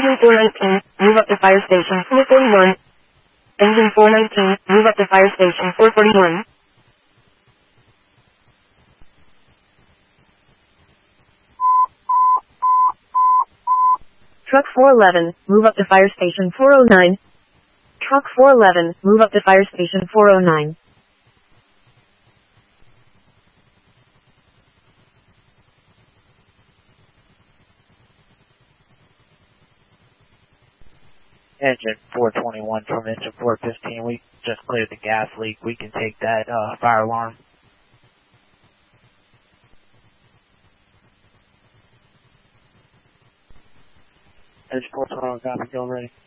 Engine 419, move up to fire station 441. Engine 419, move up to fire station 441. Truck 411, move up to fire station 409. Truck 411, move up to fire station 409. Engine 421 from engine 415, we just cleared the gas leak. We can take that fire alarm. Engine 421, copy, go ready.